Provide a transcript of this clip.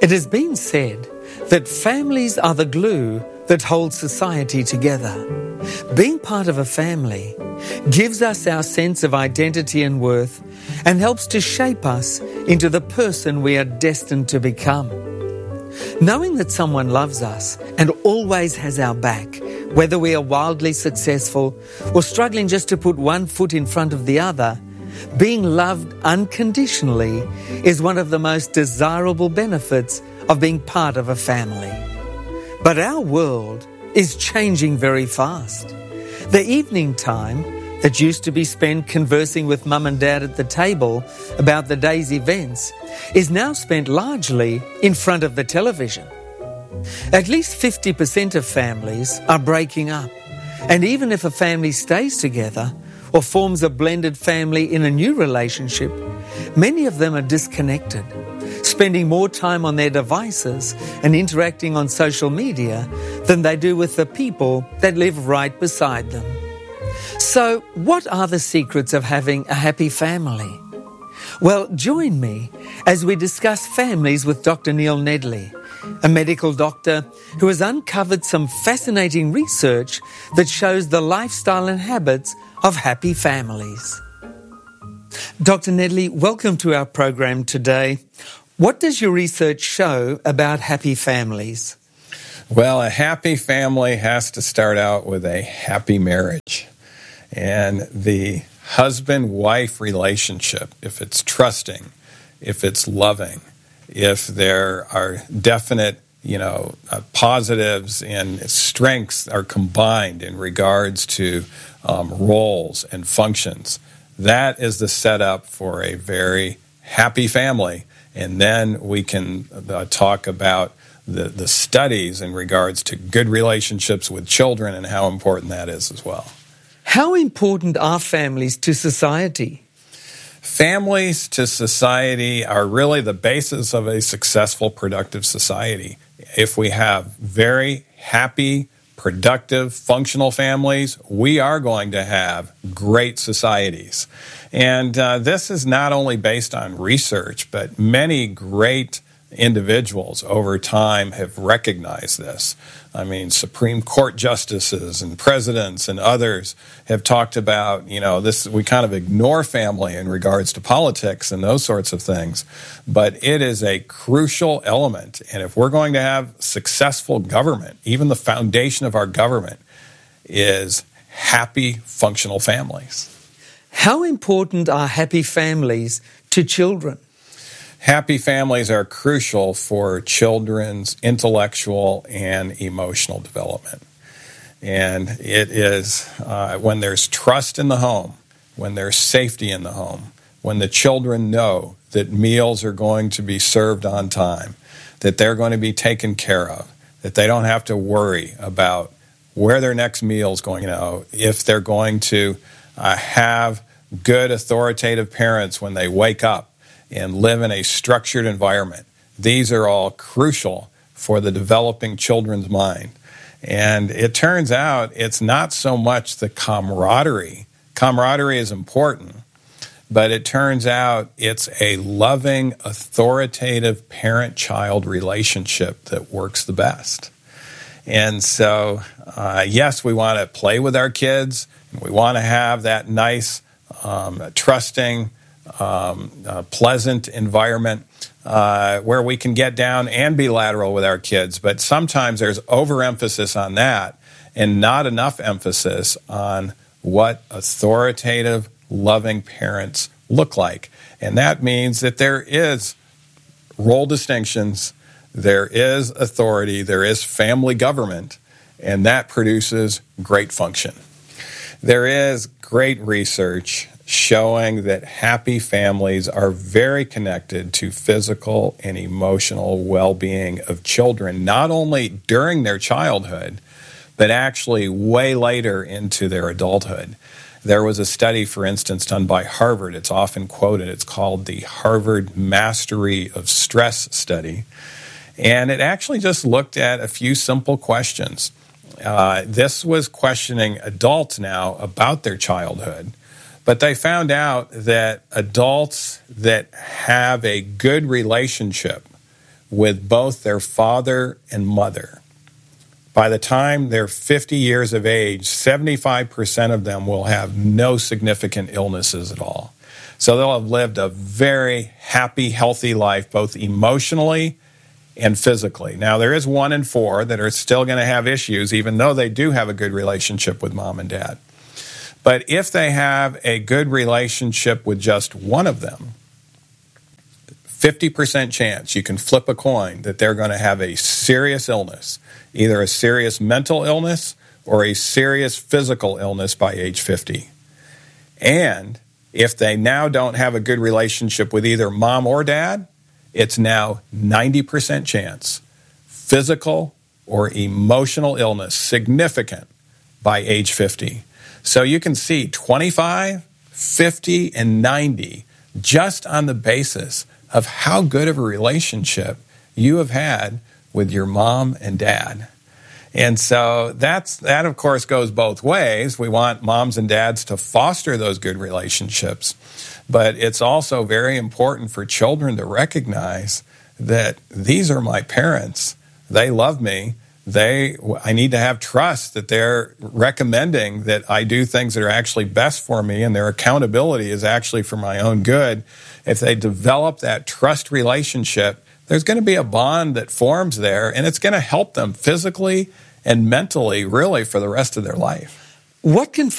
It has been said that families are the glue that holds society together. Being part of a family gives us our sense of identity and worth and helps to shape us into the person we are destined to become. Knowing that someone loves us and always has our back, whether we are wildly successful or struggling just to put one foot in front of the other, being loved unconditionally is one of the most desirable benefits of being part of a family. But our world is changing very fast. The evening time that used to be spent conversing with mum and dad at the table about the day's events is now spent largely in front of the television. At least 50% of families are breaking up, and even if a family stays together or forms a blended family in a new relationship, many of them are disconnected, spending more time on their devices and interacting on social media than they do with the people that live right beside them. So, what are the secrets of having a happy family? Well, join me as we discuss families with Dr. Neil Nedley, a medical doctor who has uncovered some fascinating research that shows the lifestyle and habits of happy families. Dr. Nedley, welcome to our program today. What does your research show about happy families? Well, a happy family has to start out with a happy marriage. And the husband-wife relationship, if it's trusting, if it's loving, if there are definite, positives and strengths are combined in regards to roles and functions, that is the setup for a very happy family. And then we can talk about the studies in regards to good relationships with children and how important that is as well. How important are families to society? Families to society are really the basis of a successful, productive society. If we have very happy, productive, functional families, we are going to have great societies. And this is not only based on research, but many great individuals over time have recognized this. I mean, Supreme Court justices and presidents and others have talked about, this. We kind of ignore family in regards to politics and those sorts of things, but it is a crucial element. And if we're going to have successful government, even the foundation of our government is happy, functional families. How important are happy families to children? Happy families are crucial for children's intellectual and emotional development. And it is when there's trust in the home, when there's safety in the home, when the children know that meals are going to be served on time, that they're going to be taken care of, that they don't have to worry about where their next meal is going, if they're going to have good authoritative parents when they wake up and live in a structured environment. These are all crucial for the developing children's mind. And it turns out it's not so much the camaraderie. Camaraderie is important, but it turns out it's a loving, authoritative parent-child relationship that works the best. And so, yes, we want to play with our kids, and we want to have that nice, trusting, pleasant environment where we can get down and be lateral with our kids. But sometimes there's overemphasis on that and not enough emphasis on what authoritative, loving parents look like. And that means that there is role distinctions, there is authority, there is family government, and that produces great function. There is great research showing that happy families are very connected to physical and emotional well-being of children, not only during their childhood, but actually way later into their adulthood. There was a study, for instance, done by Harvard. It's often quoted. It's called the Harvard Mastery of Stress Study. And it actually just looked at a few simple questions. This was questioning adults now about their childhood. But they found out that adults that have a good relationship with both their father and mother. By the time they're 50 years of age, 75% of them will have no significant illnesses at all. So they'll have lived a very happy, healthy life, both emotionally and physically. Now, there is 1 in 4 that are still going to have issues, even though they do have a good relationship with mom and dad. But if they have a good relationship with just one of them, 50% chance you can flip a coin that they're going to have a serious illness, either a serious mental illness or a serious physical illness by age 50. And if they now don't have a good relationship with either mom or dad, it's now 90% chance physical or emotional illness, significant, by age 50. So you can see 25, 50, and 90 just on the basis of how good of a relationship you have had with your mom and dad. And so that, of course, goes both ways. We want moms and dads to foster those good relationships. But it's also very important for children to recognize that these are my parents. They love me. I need to have trust that they're recommending that I do things that are actually best for me, and their accountability is actually for my own good. If they develop that trust relationship, there's going to be a bond that forms there, and it's going to help them physically and mentally, really, for the rest of their life. What can